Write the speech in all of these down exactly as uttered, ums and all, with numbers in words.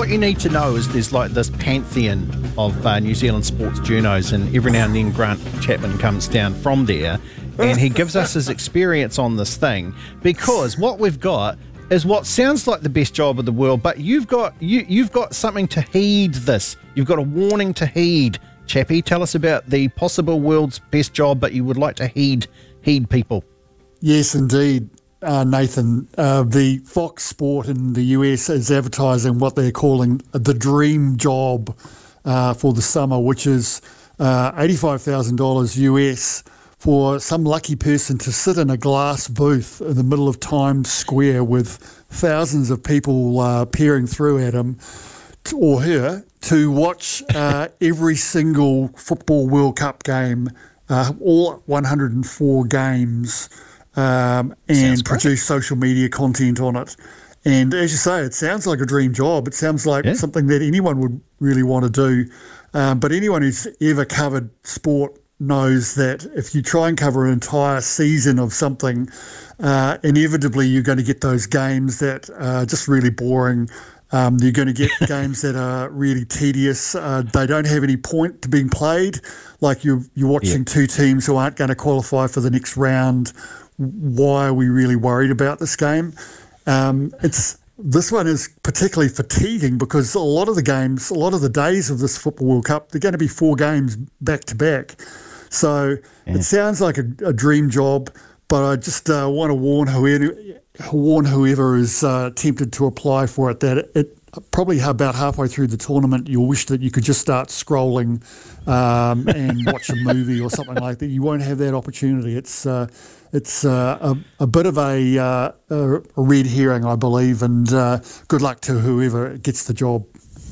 what you need to know is there's like this pantheon of uh, New Zealand sports journos, and every now and then Grant Chapman comes down from there and he gives us his experience on this thing, because what we've got is what sounds like the best job of the world, but you've got you you've got something to heed this. You've got a warning to heed. Chappie, tell us about the possible world's best job, but you would like to heed heed people. Yes, indeed, uh, Nathan. Uh, the Fox Sport in the U S is advertising what they're calling the dream job uh, for the summer, which is uh, eighty-five thousand dollars U S for some lucky person to sit in a glass booth in the middle of Times Square with thousands of people uh, peering through at him or her to watch uh, every single Football World Cup game, uh, all one hundred four games, um, and produce social media content on it. And as you say, it sounds like a dream job. It sounds like yeah. something that anyone would really want to do. Um, but anyone who's ever covered sport knows that if you try and cover an entire season of something, uh, inevitably you're going to get those games that are just really boring. Um, you're going to get games that are really tedious. Uh, they don't have any point to being played. Like you're, you're watching yeah. two teams who aren't going to qualify for the next round. Why are we really worried about this game? Um, it's this one is particularly fatiguing because a lot of the games, a lot of the days of this Football World Cup, they're going to be four games back to back. So yeah. it sounds like a, a dream job, but I just uh, want to warn whoever, warn whoever is uh, tempted to apply for it that it, it probably about halfway through the tournament you'll wish that you could just start scrolling um, and watch a movie or something like that. You won't have that opportunity. It's uh, it's uh, a, a bit of a, uh, a red herring, I believe, and uh, good luck to whoever gets the job.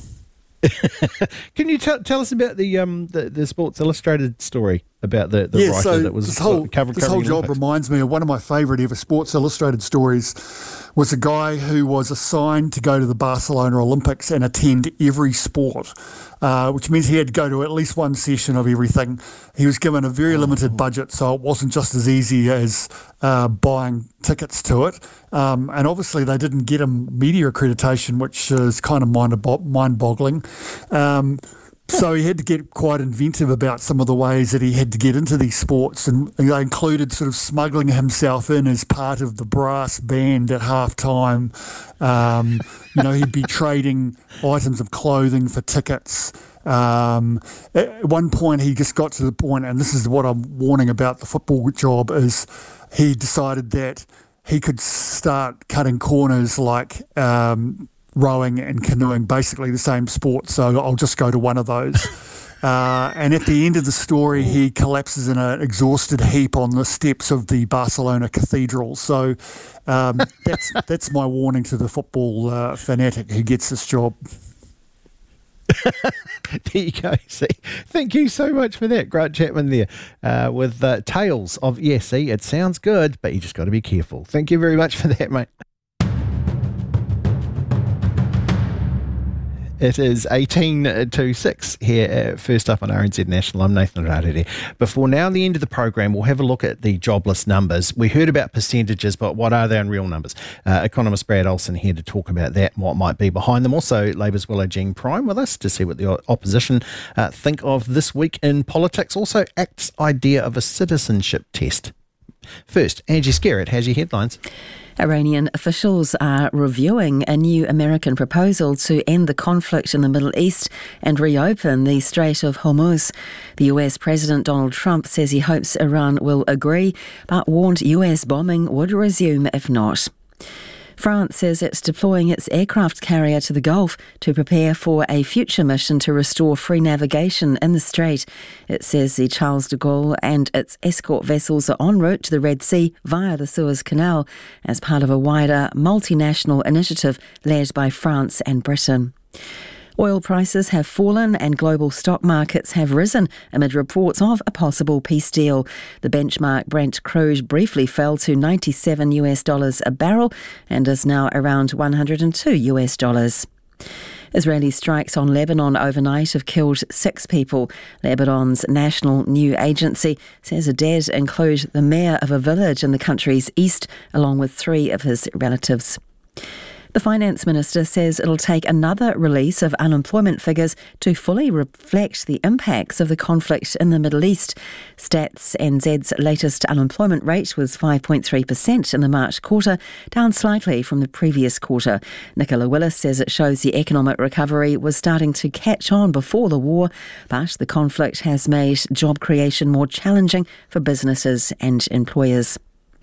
Can you tell tell us about the um the, the Sports Illustrated story about the, the yeah, writer so that was this whole, cover, this whole job Olympics? reminds me of one of my favourite ever Sports Illustrated stories. Was a guy who was assigned to go to the Barcelona Olympics and attend every sport, uh, which means he had to go to at least one session of everything. He was given a very limited budget, so it wasn't just as easy as uh, buying tickets to it. Um, and obviously they didn't get him media accreditation, which is kind of mind- mind-boggling. Um, So he had to get quite inventive about some of the ways that he had to get into these sports, and they included sort of smuggling himself in as part of the brass band at halftime. Um, you know, he'd be trading items of clothing for tickets. Um, at one point, he just got to the point, and this is what I'm warning about the football job, is he decided that he could start cutting corners like um, rowing and canoeing, basically the same sport, so I'll just go to one of those. Uh, and at the end of the story, he collapses in an exhausted heap on the steps of the Barcelona Cathedral. So um, that's that's my warning to the football uh, fanatic who gets this job. There you go. See, thank you so much for that, Grant Chapman there, uh, with uh, tales of, yeah, see, it sounds good, but you just got to be careful. Thank you very much for that, mate. It is eighteen to six here, uh, first up on R N Z National. I'm Nathan Rarere. Before now, the end of the program, we'll have a look at the jobless numbers. We heard about percentages, but what are they in real numbers? Uh, economist Brad Olsen here to talk about that and what might be behind them. Also, Labour's Willow Jean Prime with us to see what the opposition uh, think of this week in politics. Also, ACT's idea of a citizenship test. First, Angie Skerritt has your headlines. Iranian officials are reviewing a new American proposal to end the conflict in the Middle East and reopen the Strait of Hormuz. The U S President Donald Trump says he hopes Iran will agree, but warned U S bombing would resume if not. France says it's deploying its aircraft carrier to the Gulf to prepare for a future mission to restore free navigation in the Strait. It says the Charles de Gaulle and its escort vessels are en route to the Red Sea via the Suez Canal as part of a wider multinational initiative led by France and Britain. Oil prices have fallen and global stock markets have risen amid reports of a possible peace deal. The benchmark Brent crude briefly fell to ninety-seven US dollars a barrel and is now around one hundred two US dollars. Israeli strikes on Lebanon overnight have killed six people. Lebanon's national news agency says the dead include the mayor of a village in the country's east, along with three of his relatives. The Finance Minister says it'll take another release of unemployment figures to fully reflect the impacts of the conflict in the Middle East. Stats N Z's latest unemployment rate was five point three percent in the March quarter, down slightly from the previous quarter. Nicola Willis says it shows the economic recovery was starting to catch on before the war, but the conflict has made job creation more challenging for businesses and employers.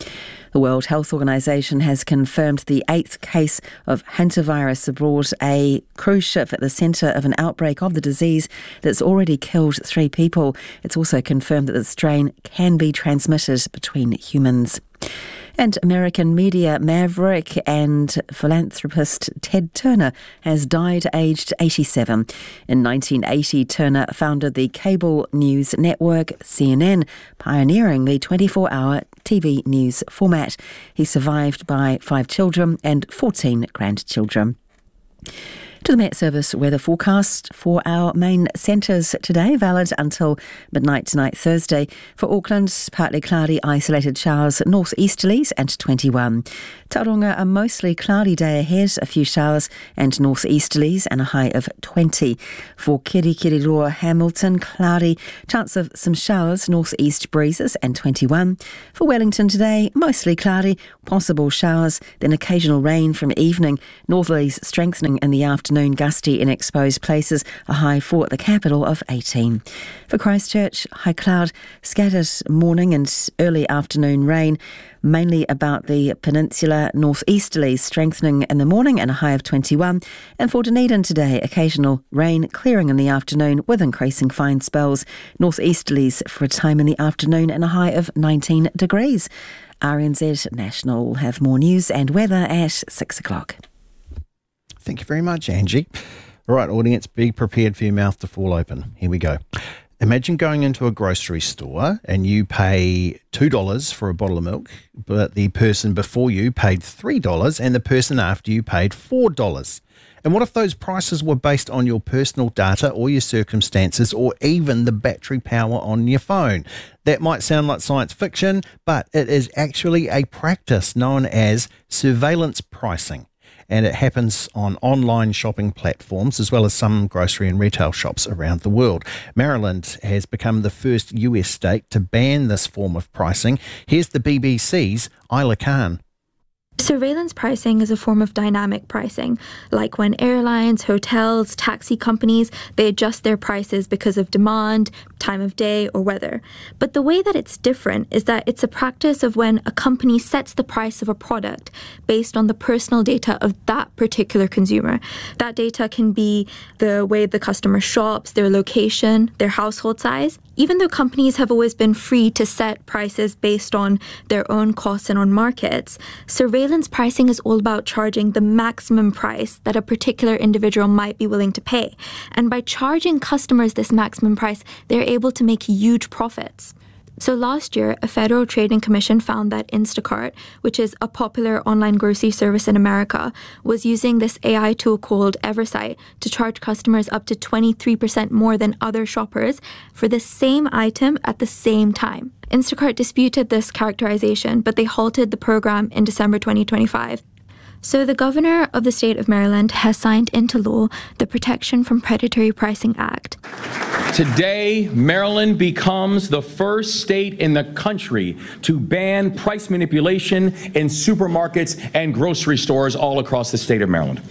The World Health Organization has confirmed the eighth case of hantavirus aboard a cruise ship at the centre of an outbreak of the disease that's already killed three people. It's also confirmed that the strain can be transmitted between humans. And American media maverick and philanthropist Ted Turner has died aged eighty-seven. In nineteen eighty, Turner founded the cable news network C N N, pioneering the twenty-four hour T V news format. He survived by five children and fourteen grandchildren. To the Met Service weather forecast for our main centres today, valid until midnight tonight Thursday. For Auckland, partly cloudy, isolated showers, northeasterlies and twenty-one. Tauranga, a mostly cloudy day ahead, a few showers and northeasterlies and a high of twenty. For Kirikiriroa, Hamilton, cloudy, chance of some showers, northeast breezes and twenty-one. For Wellington today, mostly cloudy, possible showers, then occasional rain from evening, northerlies strengthening in the afternoon, gusty in exposed places, a high for the capital of eighteen. For Christchurch, high cloud, scattered morning and early afternoon rain, mainly about the peninsula, northeasterlies strengthening in the morning and a high of twenty-one. And for Dunedin today, occasional rain, clearing in the afternoon with increasing fine spells, northeasterlies for a time in the afternoon and a high of nineteen degrees. R N Z National will have more news and weather at six o'clock. Thank you very much, Angie. All right, audience, be prepared for your mouth to fall open. Here we go. Imagine going into a grocery store and you pay two dollars for a bottle of milk, but the person before you paid three dollars and the person after you paid four dollars. And what if those prices were based on your personal data or your circumstances or even the battery power on your phone? That might sound like science fiction, but it is actually a practice known as surveillance pricing. And it happens on online shopping platforms as well as some grocery and retail shops around the world. Maryland has become the first U S state to ban this form of pricing. Here's the B B C's Isla Khan. Surveillance pricing is a form of dynamic pricing, like when airlines, hotels, taxi companies, they adjust their prices because of demand, time of day, or weather. But the way that it's different is that it's a practice of when a company sets the price of a product based on the personal data of that particular consumer. That data can be the way the customer shops, their location, their household size. Even though companies have always been free to set prices based on their own costs and on markets, surveillance pricing is all about charging the maximum price that a particular individual might be willing to pay. And by charging customers this maximum price, they're able to make huge profits. So last year, a Federal Trading Commission found that Instacart, which is a popular online grocery service in America, was using this A I tool called Eversight to charge customers up to twenty-three percent more than other shoppers for the same item at the same time. Instacart disputed this characterization, but they halted the program in December twenty twenty-five. So the governor of the state of Maryland has signed into law the Protection from Predatory Pricing Act. Today, Maryland becomes the first state in the country to ban price manipulation in supermarkets and grocery stores all across the state of Maryland.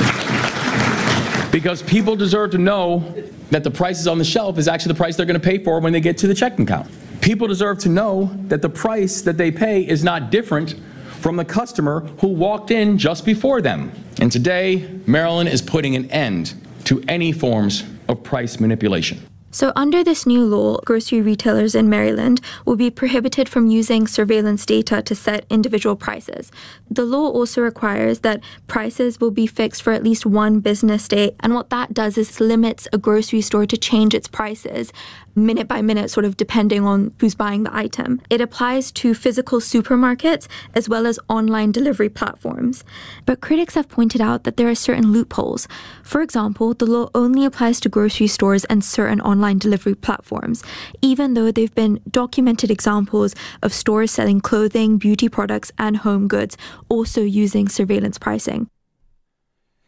Because people deserve to know that the prices on the shelf is actually the price they're going to pay for when they get to the checking count. People deserve to know that the price that they pay is not different from the customer who walked in just before them. And today, Maryland is putting an end to any forms of price manipulation. So under this new law, grocery retailers in Maryland will be prohibited from using surveillance data to set individual prices. The law also requires that prices will be fixed for at least one business day. And what that does is limits a grocery store to change its prices minute by minute, sort of depending on who's buying the item. It applies to physical supermarkets as well as online delivery platforms. But critics have pointed out that there are certain loopholes. For example, the law only applies to grocery stores and certain online delivery platforms, even though there have been documented examples of stores selling clothing, beauty products, and home goods also using surveillance pricing.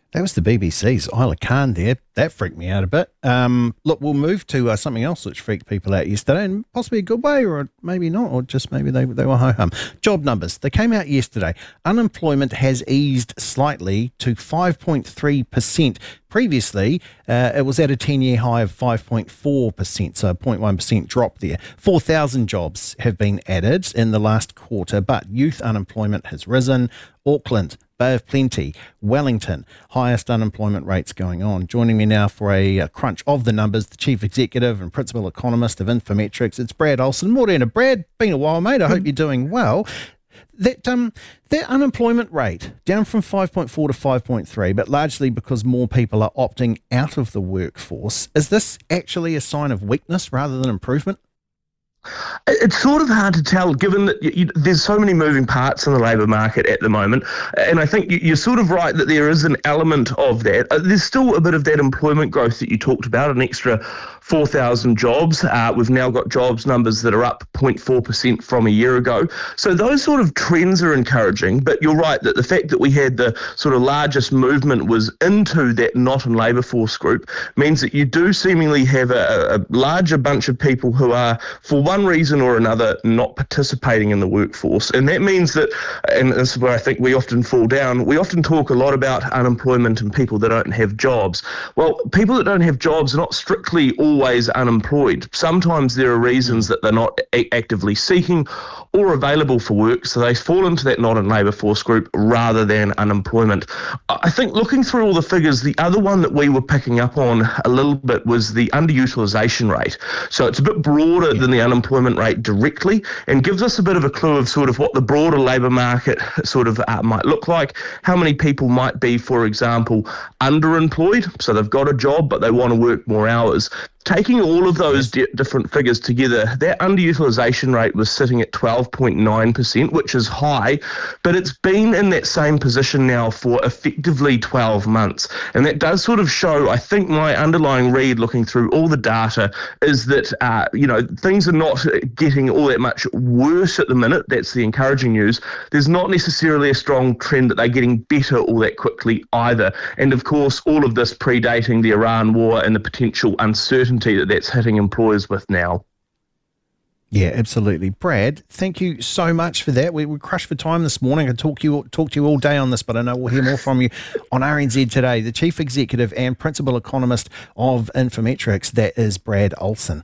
That was the B B C's Isla Khan there. That freaked me out a bit. Um, look, we'll move to uh, something else which freaked people out yesterday, and possibly a good way, or maybe not, or just maybe they, they were ho-hum. Job numbers. They came out yesterday. Unemployment has eased slightly to five point three percent. Previously, uh, it was at a ten-year high of five point four percent, so a zero point one percent drop there. four thousand jobs have been added in the last quarter, but youth unemployment has risen. Auckland, Bay of Plenty, Wellington, highest unemployment rates going on. Joining me now for a, a crunch of the numbers, the Chief Executive and Principal Economist of Infometrics, it's Brad Olsen. Morena, Brad, been a while, mate. I hope you're doing well. That um that unemployment rate down from five point four to five point three, but largely because more people are opting out of the workforce. Is this actually a sign of weakness rather than improvement? It's sort of hard to tell, given that you, you, there's so many moving parts in the labour market at the moment. And I think you, you're sort of right that there is an element of that. Uh, there's still a bit of that employment growth that you talked about, an extra four thousand jobs. Uh, we've now got jobs numbers that are up zero point four percent from a year ago. So those sort of trends are encouraging. But you're right that the fact that we had the sort of largest movement was into that not in labour force group means that you do seemingly have a, a larger bunch of people who are, for one reason or another, not participating in the workforce. And that means that, and this is where I think we often fall down, we often talk a lot about unemployment and people that don't have jobs. Well, people that don't have jobs are not strictly always unemployed. Sometimes there are reasons that they're not a- actively seeking or available for work, so they fall into that not in labour force group rather than unemployment. I think looking through all the figures, the other one that we were picking up on a little bit was the underutilisation rate. So it's a bit broader than the unemployment rate directly, and gives us a bit of a clue of sort of what the broader labour market sort of uh, might look like, how many people might be, for example, underemployed, so they've got a job but they want to work more hours. Taking all of those di- different figures together, that underutilisation rate was sitting at twelve point nine percent, which is high, but it's been in that same position now for effectively twelve months. And that does sort of show, I think my underlying read looking through all the data is that, uh, you know, things are not getting all that much worse at the minute. That's the encouraging news. There's not necessarily a strong trend that they're getting better all that quickly either. And of course, all of this predating the Iran war and the potential uncertainty that that's hitting employers with now. Yeah, absolutely. Brad, thank you so much for that. We were crushed for time this morning. I could talk, you, talk to you all day on this, but I know we'll hear more from you on R N Z Today. The Chief Executive and Principal Economist of Infometrics, that is Brad Olsen.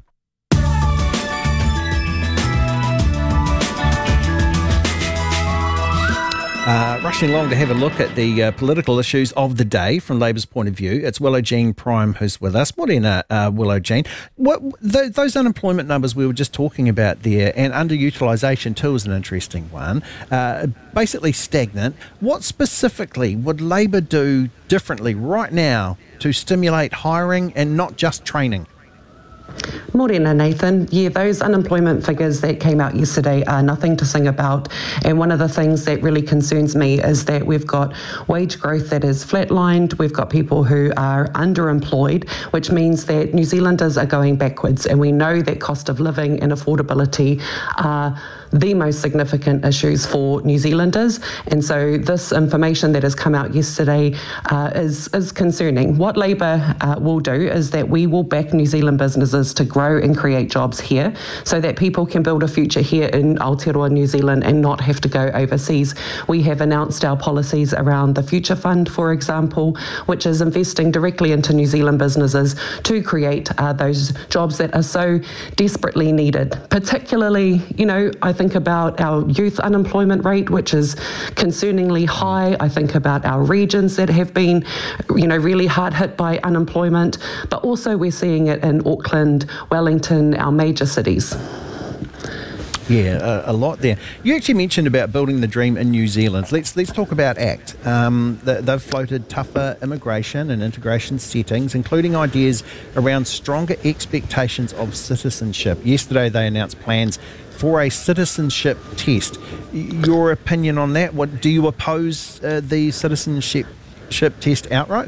Uh, rushing along to have a look at the uh, political issues of the day from Labour's point of view. It's Willow Jean Prime who's with us. Morena, uh, Willow Jean. What, th- those unemployment numbers we were just talking about there, and underutilisation too is an interesting one, uh, basically stagnant. What specifically would Labour do differently right now to stimulate hiring and not just training? Morena, Nathan. Yeah, those unemployment figures that came out yesterday are nothing to sing about. And one of the things that really concerns me is that we've got wage growth that is flatlined. We've got people who are underemployed, which means that New Zealanders are going backwards. And we know that cost of living and affordability are the most significant issues for New Zealanders. And so this information that has come out yesterday uh, is, is concerning. What Labour uh, will do is that we will back New Zealand businesses to grow and create jobs here so that people can build a future here in Aotearoa, New Zealand, and not have to go overseas. We have announced our policies around the Future Fund, for example, which is investing directly into New Zealand businesses to create uh, those jobs that are so desperately needed. Particularly, you know, I think about our youth unemployment rate, which is concerningly high. I think about our regions that have been, you know, really hard hit by unemployment, but also we're seeing it in Auckland, Wellington, our major cities. Yeah, a, a lot there. You actually mentioned about building the dream in New Zealand. Let's let's talk about ACT. Um, they, they've floated tougher immigration and integration settings, including ideas around stronger expectations of citizenship. Yesterday, they announced plans for a citizenship test. Your opinion on that? What do you oppose uh, the citizenship test outright?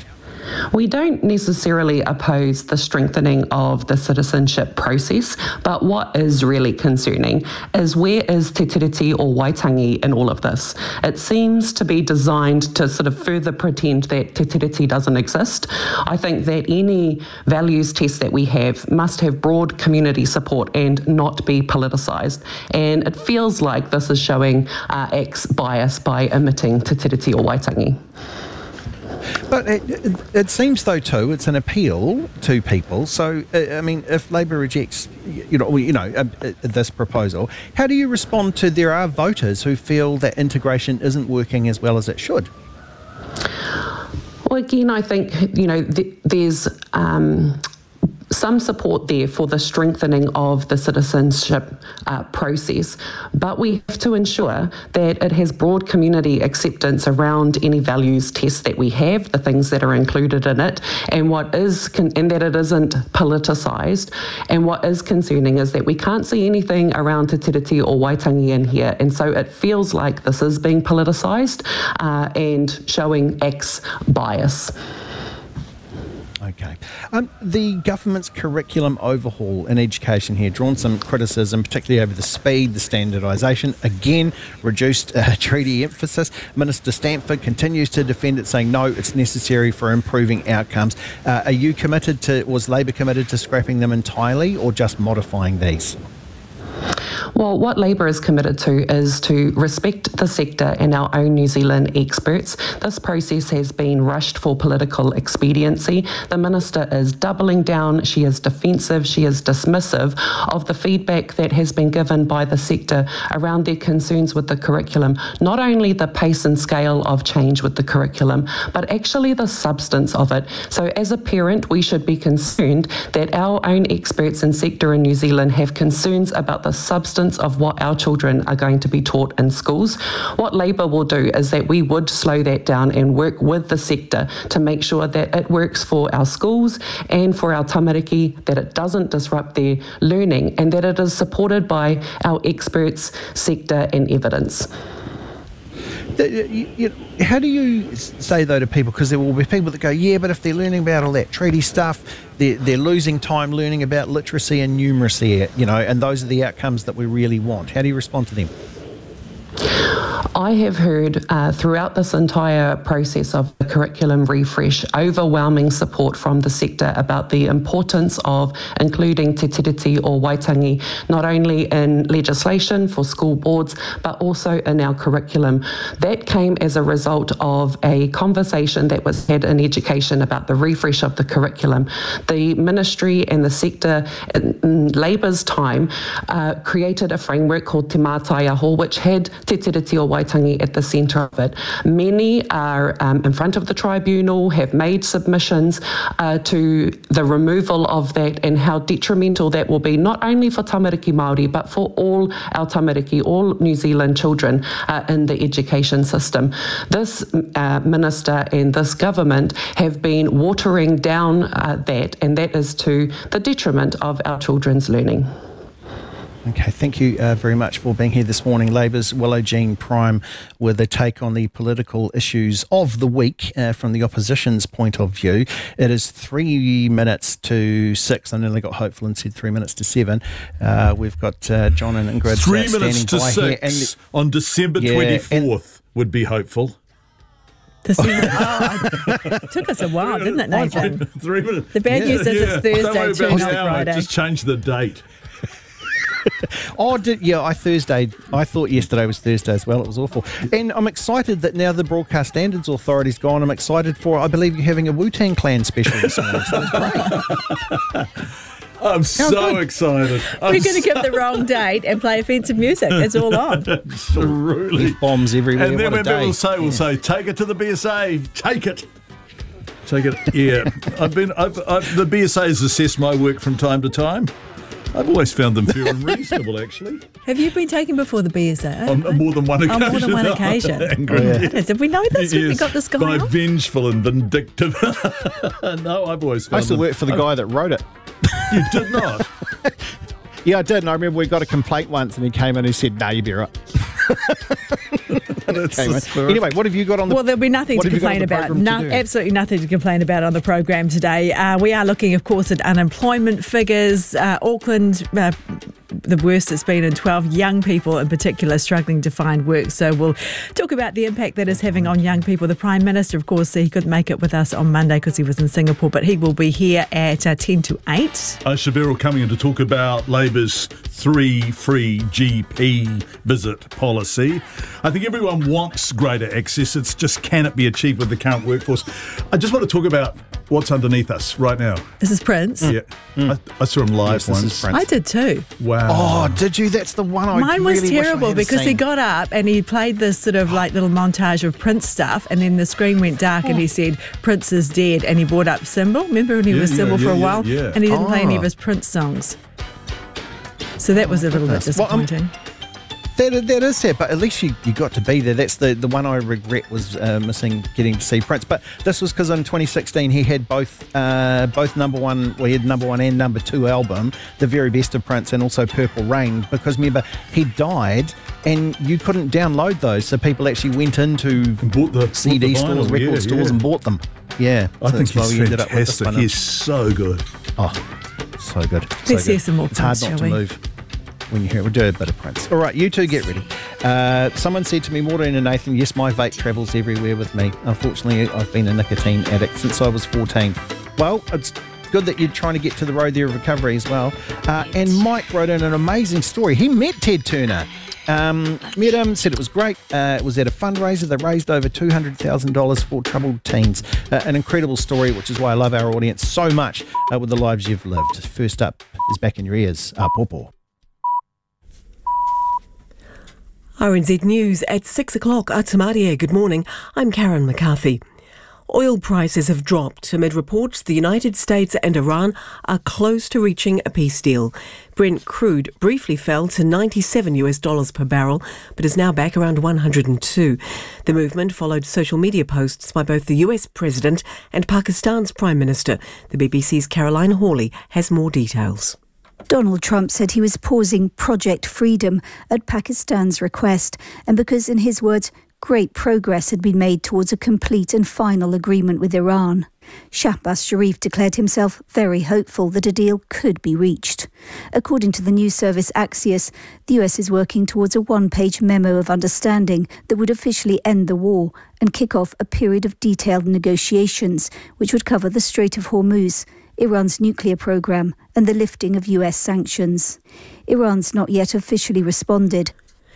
We don't necessarily oppose the strengthening of the citizenship process, but what is really concerning is where is Te Tiriti or Waitangi in all of this? It seems to be designed to sort of further pretend that Te Tiriti doesn't exist. I think that any values test that we have must have broad community support and not be politicised. And it feels like this is showing uh, X bias by omitting Te Tiriti or Waitangi. But it, it, it seems, though, too, it's an appeal to people. So, uh, I mean, if Labor rejects, you know, you know, uh, uh, this proposal, how do you respond to there are voters who feel that integration isn't working as well as it should? Well, again, I think, you know, th- there's um, some support there for the strengthening of the citizenship uh, process, but we have to ensure that it has broad community acceptance around any values test that we have, the things that are included in it, and what is con- and that it isn't politicised. And what is concerning is that we can't see anything around Te Tiriti or Waitangi in here, and so it feels like this is being politicised uh, and showing X bias. Okay. Um, the government's curriculum overhaul in education here drawn some criticism, particularly over the speed, the standardisation, again, reduced uh, treaty emphasis. Minister Stanford continues to defend it, saying, no, it's necessary for improving outcomes. Uh, are you committed to, was Labor committed to scrapping them entirely or just modifying these? Well, what Labor is committed to is to respect the sector and our own New Zealand experts. This process has been rushed for political expediency. The Minister is doubling down. She is defensive. She is dismissive of the feedback that has been given by the sector around their concerns with the curriculum. Not only the pace and scale of change with the curriculum, but actually the substance of it. So as a parent, we should be concerned that our own experts and sector in New Zealand have concerns about the substance of what our children are going to be taught in schools. What Labor will do is that we would slow that down and work with the sector to make sure that it works for our schools and for our tamariki, that it doesn't disrupt their learning, and that it is supported by our experts, sector and evidence. How do you say, though, to people, because there will be people that go, yeah, but if they're learning about all that treaty stuff, they're, they're losing time learning about literacy and numeracy, you know, and those are the outcomes that we really want. How do you respond to them? I have heard uh, throughout this entire process of the curriculum refresh overwhelming support from the sector about the importance of including Te Tiriti or Waitangi, not only in legislation for school boards, but also in our curriculum. That came as a result of a conversation that was had in education about the refresh of the curriculum. The ministry and the sector in, in Labour's time uh, created a framework called Te Mātai Aho, which had Te Tiriti or Waitangi at the centre of it. Many are um, in front of the tribunal, have made submissions uh, to the removal of that and how detrimental that will be, not only for tamariki Māori, but for all our tamariki, all New Zealand children uh, in the education system. This uh, minister and this government have been watering down uh, that, and that is to the detriment of our children's learning. Okay, thank you uh, very much for being here this morning. Labor's Willow Jean Prime with a take on the political issues of the week uh, from the opposition's point of view. It is three minutes to six. I nearly got hopeful and said three minutes to seven. Uh, we've got uh, John and Ingrid Three uh, minutes to by six here. And the, on December yeah, twenty-fourth would be hopeful. December. Oh, it took us a while, didn't it, Nathan? Three minutes. The bad yeah, news is yeah. it's Thursday, too, not Friday. Just change the date. Oh, did, yeah, I Thursday. I thought yesterday was Thursday as well. It was awful. And I'm excited that now the Broadcast Standards Authority's gone. I'm excited for, I believe you're having a Wu-Tang Clan special this morning. So that's great. I'm so good. excited. I'm We're going to give the wrong date and play offensive music. It's all on. Absolutely. Bombs everywhere. And then what when a people day. say, we'll say, take it to the B S A. Take it. Take it. Yeah. I've been, I've, I've, the B S A has assessed my work from time to time. I've always found them fair and reasonable, actually. Have you been taken before the B S A? On more than one occasion. On more than one occasion. Angry, oh, yeah. yes. Did we know this when yes. we got this guy By on? vengeful and vindictive. No, I've always found I used to them. work for the guy that wrote it. You did not? Yeah, I did. And I remember we got a complaint once and he came in and he said, no, you'd be right. That's Okay, the mate. spirit. Anyway, what have you got on the Well, there'll be nothing what to have you got complain on the about. programme No, to do? absolutely nothing to complain about on the program today. Uh, we are looking, of course, at unemployment figures. Uh, Auckland, uh, the worst it's been in twelve. Young people in particular struggling to find work. So we'll talk about the impact that is having on young people. The Prime Minister, of course, he couldn't make it with us on Monday because he was in Singapore, but he will be here at uh, ten to eight. Uh, Shabir coming in to talk about Labor's three free G P visit policy. I think everyone wants greater access. It's just, can it be achieved with the current workforce? I just want to talk about what's underneath us right now. This is Prince. Yeah, I, I saw him live Yes, this once. is Prince. I did too. Wow. Oh, did you? That's the one I Mine really was wish I terrible had because he seen. got up and he played this sort of like little montage of Prince stuff, and then the screen went dark and he said Prince is dead, and he brought up Symbol. Remember when he Yeah, was yeah, Symbol for yeah, a yeah, while, yeah. and he didn't play any Oh. of his Prince songs. So that was a little bit Well, um, disappointing. That, that is sad, but at least you, you got to be there. That's the, the one I regret was uh, missing getting to see Prince. But this was because in twenty sixteen he had both uh, both number one, well, he had number one and number two album, The Very Best of Prince, and also Purple Rain. Because remember, he died and you couldn't download those, so people actually went into Bought the C D bought the stores, vinyl, record yeah, stores, yeah. and bought them. Yeah, I so think that's why he's we ended up with this fantastic. one. He's so good. Oh, so good. So Let's good. hear some more It's hard Prince, not shall to we? move when you hear it. We'll do a bit of Prince. All right, you two get ready. Uh, someone said to me, Maureen and Nathan, yes, my vape travels everywhere with me. Unfortunately, I've been a nicotine addict since I was fourteen. Well, it's good that you're trying to get to the road there of recovery as well. Uh, and Mike wrote in an amazing story. He met Ted Turner. Um, met him, said it was great. Uh, it was at a fundraiser. They raised over two hundred thousand dollars for troubled teens. Uh, an incredible story, which is why I love our audience so much uh, with the lives you've lived. First up is Back in Your Ears, uh, Popo. R N Z News at six o'clock. Atamaria, good morning. I'm Karen McCarthy. Oil prices have dropped amid reports the United States and Iran are close to reaching a peace deal. Brent crude briefly fell to ninety-seven US dollars per barrel, but is now back around one hundred two. The movement followed social media posts by both the U S President and Pakistan's Prime Minister. The B B C's Caroline Hawley has more details. Donald Trump said he was pausing Project Freedom at Pakistan's request, and because, in his words, great progress had been made towards a complete and final agreement with Iran. Shahbaz Sharif declared himself very hopeful that a deal could be reached. According to the news service Axios, the U S is working towards a one-page memo of understanding that would officially end the war and kick off a period of detailed negotiations, which would cover the Strait of Hormuz, Iran's nuclear program, and the lifting of U S sanctions. Iran's not yet officially responded.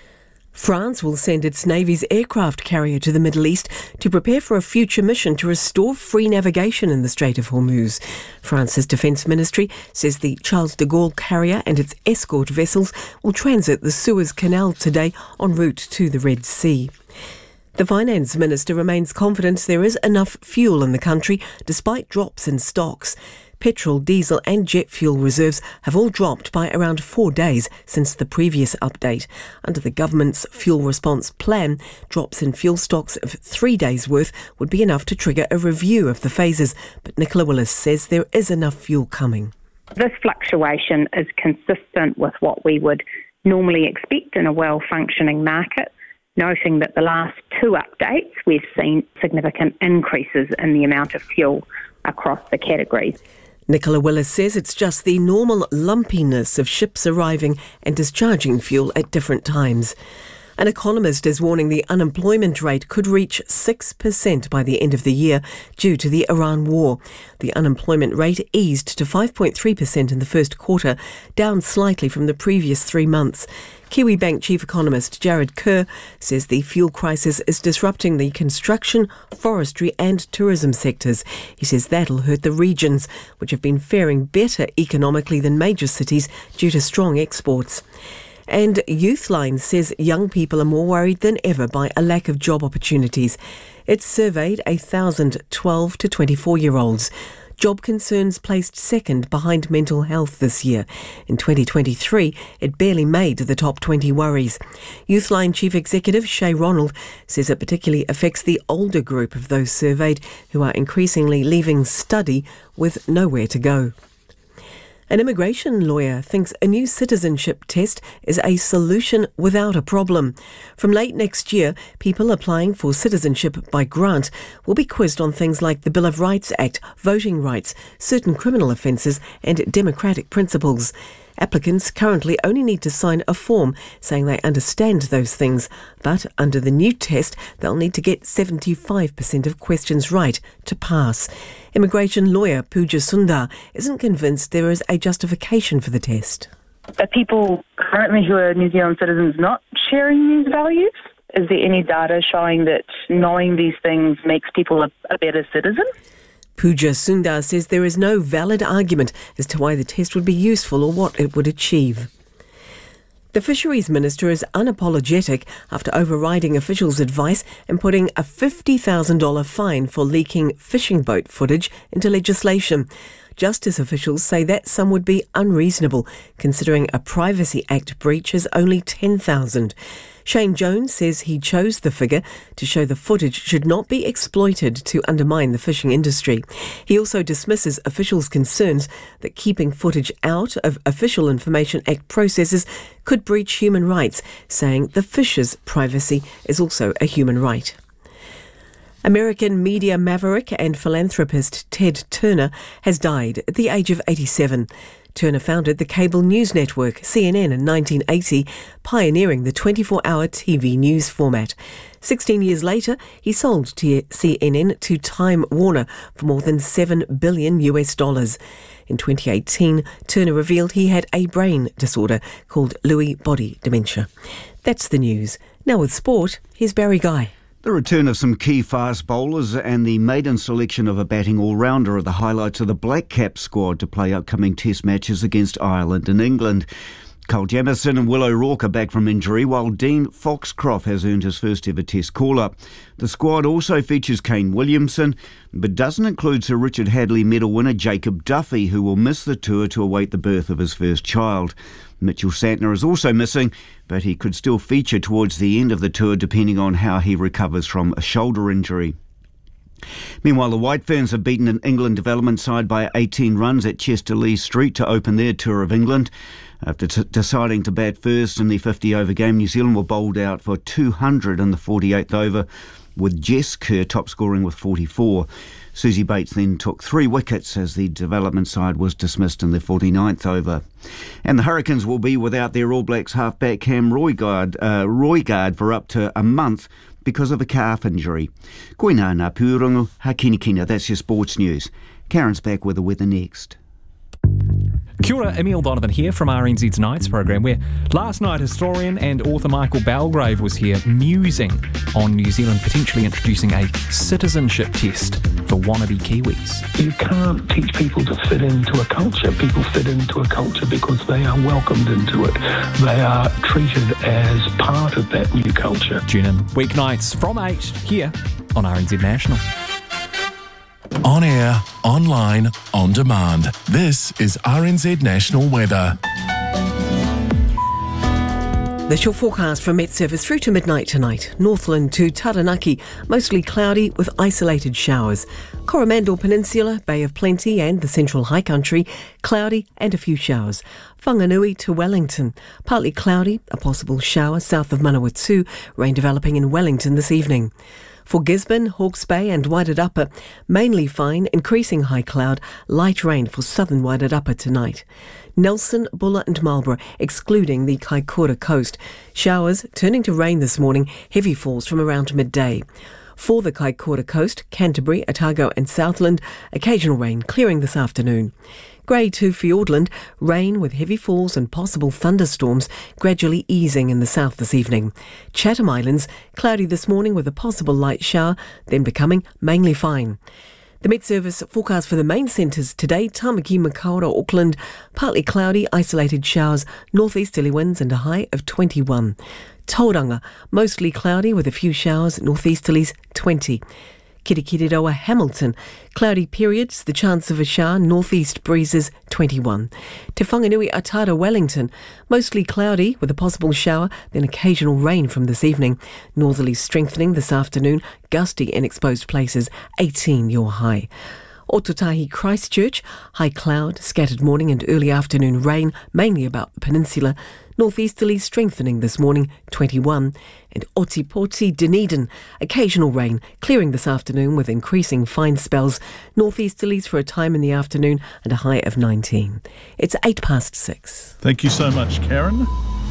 France will send its Navy's aircraft carrier to the Middle East to prepare for a future mission to restore free navigation in the Strait of Hormuz. France's Defence Ministry says the Charles de Gaulle carrier and its escort vessels will transit the Suez Canal today en route to the Red Sea. The Finance Minister remains confident there is enough fuel in the country despite drops in stocks. Petrol, diesel and jet fuel reserves have all dropped by around four days since the previous update. Under the government's fuel response plan, drops in fuel stocks of three days' worth would be enough to trigger a review of the phases. But Nicola Willis says there is enough fuel coming. This fluctuation is consistent with what we would normally expect in a well-functioning market, noting that the last two updates we've seen significant increases in the amount of fuel across the categories. Nicola Willis says it's just the normal lumpiness of ships arriving and discharging fuel at different times. An economist is warning the unemployment rate could reach six percent by the end of the year due to the Iran war. The unemployment rate eased to five point three percent in the first quarter, down slightly from the previous three months. Kiwi Bank chief economist Jared Kerr says the fuel crisis is disrupting the construction, forestry and tourism sectors. He says that'll hurt the regions, which have been faring better economically than major cities due to strong exports. And Youthline says young people are more worried than ever by a lack of job opportunities. It surveyed one thousand twelve to twenty-four-year-olds. Job concerns placed second behind mental health this year. In twenty twenty-three, it barely made the top twenty worries. Youthline Chief Executive Shay Ronald says it particularly affects the older group of those surveyed who are increasingly leaving study with nowhere to go. An immigration lawyer thinks a new citizenship test is a solution without a problem. From late next year, people applying for citizenship by grant will be quizzed on things like the Bill of Rights Act, voting rights, certain criminal offences and democratic principles. Applicants currently only need to sign a form saying they understand those things, but under the new test, they'll need to get seventy-five percent of questions right to pass. Immigration lawyer Pooja Sundar isn't convinced there is a justification for the test. Are people currently who are New Zealand citizens not sharing these values? Is there any data showing that knowing these things makes people a, a better citizen? Pooja Sundar says there is no valid argument as to why the test would be useful or what it would achieve. The Fisheries Minister is unapologetic after overriding officials' advice and putting a fifty thousand dollars fine for leaking fishing boat footage into legislation. Justice officials say that sum would be unreasonable, considering a Privacy Act breach is only ten thousand dollars. Shane Jones says he chose the figure to show the footage should not be exploited to undermine the fishing industry. He also dismisses officials' concerns that keeping footage out of Official Information Act processes could breach human rights, saying the fisher's privacy is also a human right. American media maverick and philanthropist Ted Turner has died at the age of eighty-seven. Turner founded the cable news network C N N in nineteen eighty, pioneering the twenty-four hour T V news format. Sixteen years later, he sold C N N to Time Warner for more than seven billion US dollars. In twenty eighteen, Turner revealed he had a brain disorder called Lewy body dementia. That's the news. Now with sport, here's Barry Guy. The return of some key fast bowlers and the maiden selection of a batting all-rounder are the highlights of the Black Caps squad to play upcoming test matches against Ireland and England. Cole Jamieson and Will O'Rourke are back from injury, while Dean Foxcroft has earned his first ever test call-up. The squad also features Kane Williamson, but doesn't include Sir Richard Hadley medal winner Jacob Duffy, who will miss the tour to await the birth of his first child. Mitchell Santner is also missing, but he could still feature towards the end of the tour depending on how he recovers from a shoulder injury. Meanwhile, the White Ferns have beaten an England development side by eighteen runs at Chester-le Street to open their tour of England. After t- deciding to bat first in the fifty over game, New Zealand were bowled out for two hundred in the forty-eighth over, with Jess Kerr top scoring with forty-four. Susie Bates then took three wickets as the development side was dismissed in the forty-ninth over. And the Hurricanes will be without their All Blacks halfback Cam Roigard, uh, Roigard for up to a month because of a calf injury. Koina ngā pūrongo, hakinikina, that's your sports news. Karen's back with the weather next. Kia ora, Emile Donovan here from R N Z's Nights programme, where last night historian and author Michael Belgrave was here musing on New Zealand potentially introducing a citizenship test for wannabe Kiwis. You can't teach people to fit into a culture. People fit into a culture because they are welcomed into it. They are treated as part of that new culture. Tune in weeknights from eight here on R N Z National. On air, online, on demand. This is R N Z National Weather. That's your forecast from Met Service through to midnight tonight. Northland to Taranaki, mostly cloudy with isolated showers. Coromandel Peninsula, Bay of Plenty and the Central High Country, cloudy and a few showers. Whanganui to Wellington, partly cloudy, a possible shower south of Manawatu, rain developing in Wellington this evening. For Gisborne, Hawke's Bay and Wairarapa, mainly fine, increasing high cloud, light rain for southern Wairarapa tonight. Nelson, Buller and Marlborough, excluding the Kaikoura coast. Showers turning to rain this morning, heavy falls from around midday. For the Kaikoura coast, Canterbury, Otago and Southland, occasional rain clearing this afternoon. Grey to Fiordland, rain with heavy falls and possible thunderstorms gradually easing in the south this evening. Chatham Islands, cloudy this morning with a possible light shower, then becoming mainly fine. The Met Service forecast for the main centres today: Tamaki, Makaurau, Auckland, partly cloudy, isolated showers, northeasterly winds and a high of twenty-one. Tauranga, mostly cloudy with a few showers, northeasterlies twenty. Kirikiriroa, Hamilton, cloudy periods, the chance of a shower, northeast breezes twenty-one. Te Whanganui, Atara, Wellington, mostly cloudy with a possible shower, then occasional rain from this evening. Northerly strengthening this afternoon, gusty in exposed places, eighteen your high. Ōtautahi Christchurch, high cloud, scattered morning and early afternoon rain, mainly about the peninsula. Northeasterly strengthening this morning, twenty-one. And Otipoti, Dunedin, occasional rain, clearing this afternoon with increasing fine spells. Northeasterlies for a time in the afternoon and a high of nineteen. It's eight past six. Thank you so much, Karen.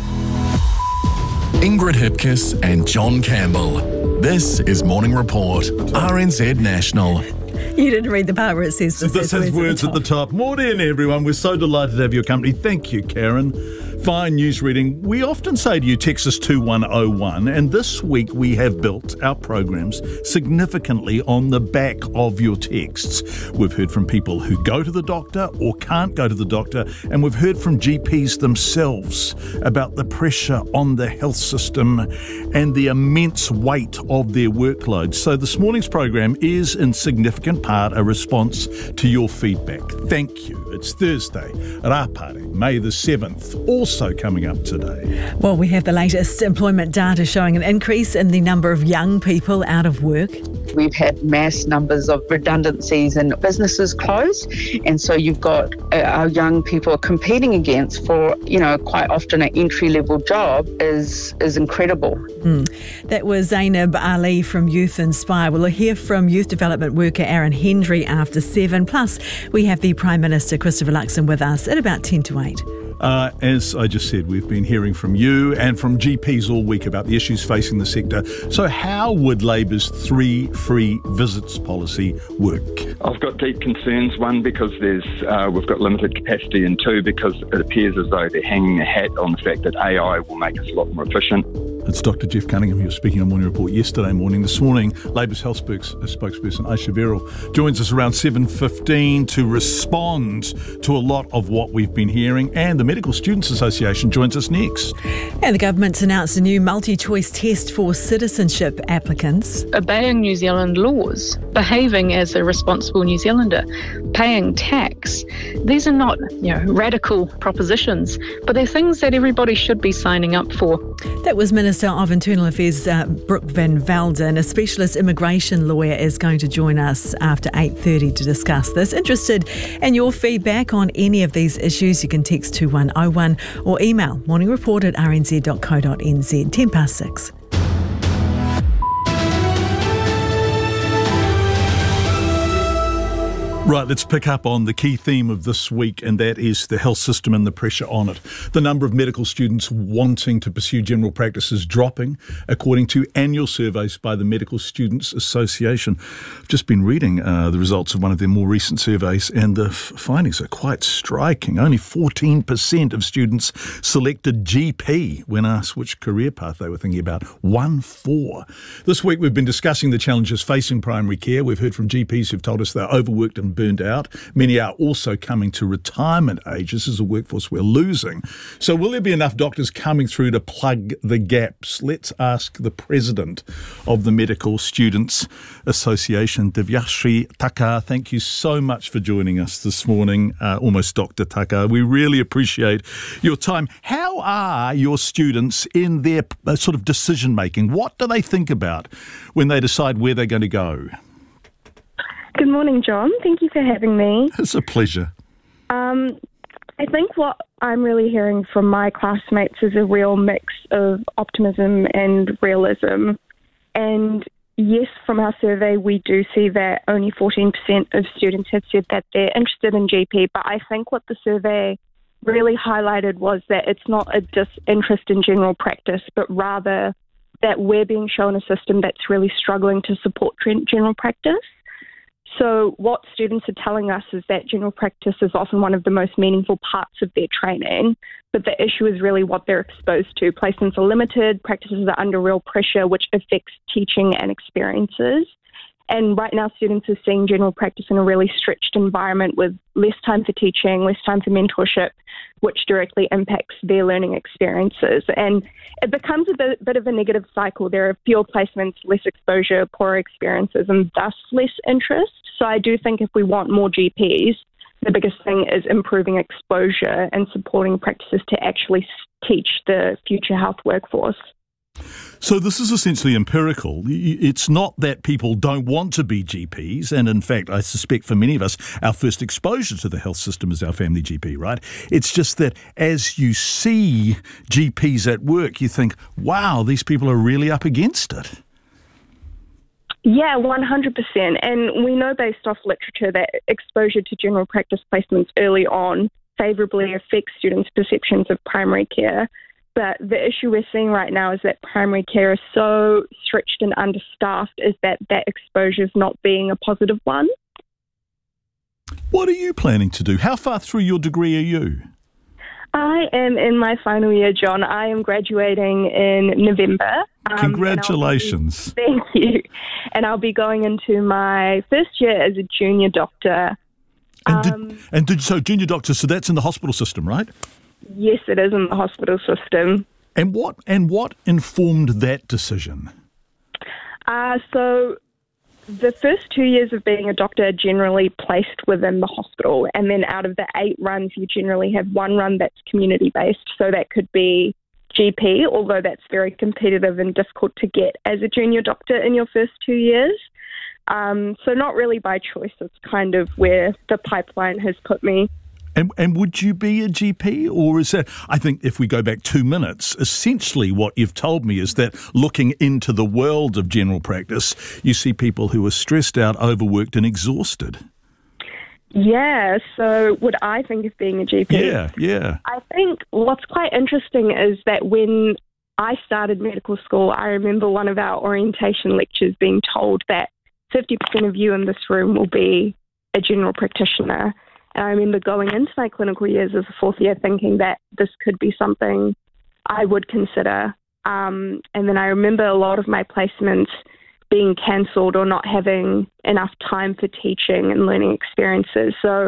Ingrid Hipkiss and John Campbell. This is Morning Report, R N Z National. You didn't read the part where it says this, this has words at the top. Morning, everyone. We're so delighted to have your company. Thank you, Karen. Fine news reading. We often say to you, text us two one oh one, and this week we have built our programs significantly on the back of your texts. We've heard from people who go to the doctor or can't go to the doctor, and we've heard from G Ps themselves about the pressure on the health system and the immense weight of their workload. So this morning's program is in significant part a response to your feedback. Thank you. It's Thursday, Rapare, May the seventh. Also coming up today. Well, we have the latest employment data showing an increase in the number of young people out of work. We've had mass numbers of redundancies and businesses closed, and so you've got uh, our young people competing against for, you know, quite often an entry-level job is is incredible. Mm. That was Zainab Ali from Youth Inspire. We'll hear from youth development worker Aaron Hendry after seven. Plus, we have the Prime Minister Christopher Luxon with us at about ten to eight. Uh, as I just said, we've been hearing from you and from G Ps all week about the issues facing the sector. So how would Labour's three free visits policy work? I've got deep concerns. One, because there's uh, we've got limited capacity, and two, because it appears as though they're hanging a hat on the fact that A I will make us a lot more efficient. It's Doctor Jeff Cunningham. He was speaking on Morning Report yesterday morning. This morning, Labour's health spokesperson Aisha Verrill joins us around seven fifteen to respond to a lot of what we've been hearing, and the Medical Students Association joins us next. And the government's announced a new multi-choice test for citizenship applicants. Obeying New Zealand laws, behaving as a responsible New Zealander, paying tax. These are not, you know, radical propositions, but they're things that everybody should be signing up for. That was Minister of Internal Affairs uh, Brooke Van Velden. A specialist immigration lawyer is going to join us after eight thirty to discuss this. Interested in your feedback on any of these issues, you can text two one oh one or email morningreport at r n z dot co dot n z. ten past six. Right, let's pick up on the key theme of this week, and that is the health system and the pressure on it. The number of medical students wanting to pursue general practice is dropping, according to annual surveys by the Medical Students Association. I've just been reading uh, the results of one of their more recent surveys, and the f- findings are quite striking. Only fourteen percent of students selected G P when asked which career path they were thinking about. One four. This week we've been discussing the challenges facing primary care. We've heard from G Ps who've told us they're overworked and burned out. Many are also coming to retirement age. This is a workforce we're losing. So will there be enough doctors coming through to plug the gaps? Let's ask the president of the Medical Students Association, Divyashree Thakkar. Thank you so much for joining us this morning, uh, almost Doctor Thakkar. We really appreciate your time. How are your students in their uh, sort of decision making? What do they think about when they decide where they're going to go? Good morning, John. Thank you for having me. It's a pleasure. Um, I think what I'm really hearing from my classmates is a real mix of optimism and realism. And yes, from our survey, we do see that only fourteen percent of students have said that they're interested in G P. But I think what the survey really highlighted was that it's not a disinterest in general practice, but rather that we're being shown a system that's really struggling to support general practice. So what students are telling us is that general practice is often one of the most meaningful parts of their training, but the issue is really what they're exposed to. Placements are limited, practices are under real pressure, which affects teaching and experiences. And right now, students are seeing general practice in a really stretched environment with less time for teaching, less time for mentorship, which directly impacts their learning experiences. And it becomes a bit, bit of a negative cycle. There are fewer placements, less exposure, poorer experiences, and thus less interest. So I do think if we want more G Ps, the biggest thing is improving exposure and supporting practices to actually teach the future health workforce. So this is essentially empirical. It's not that people don't want to be G Ps, and in fact, I suspect for many of us, our first exposure to the health system is our family G P, right? It's just that as you see G Ps at work, you think, wow, these people are really up against it. Yeah, one hundred percent. And we know based off literature that exposure to general practice placements early on favourably affects students' perceptions of primary care. But the issue we're seeing right now is that primary care is so stretched and understaffed is that that exposure is not being a positive one. What are you planning to do? How far through your degree are you? I am in my final year, John. I am graduating in November. Um, Congratulations. Be, thank you. And I'll be going into my first year as a junior doctor. And, um, did, and did, so junior doctor, so that's in the hospital system, right? Yes, it is in the hospital system. And what and what informed that decision? Uh, so the first two years of being a doctor are generally placed within the hospital, and then out of the eight runs, you generally have one run that's community-based. So that could be G P, although that's very competitive and difficult to get as a junior doctor in your first two years. Um, so not really by choice. It's kind of where the pipeline has put me. And, and would you be a G P, or is that, I think if we go back two minutes, essentially what you've told me is that looking into the world of general practice, you see people who are stressed out, overworked and exhausted. Yeah, so would I think of being a G P? Yeah, yeah. I think what's quite interesting is that when I started medical school, I remember one of our orientation lectures being told that fifty percent of you in this room will be a general practitioner. And I remember going into my clinical years as a fourth year thinking that this could be something I would consider. Um, and then I remember a lot of my placements being cancelled or not having enough time for teaching and learning experiences. So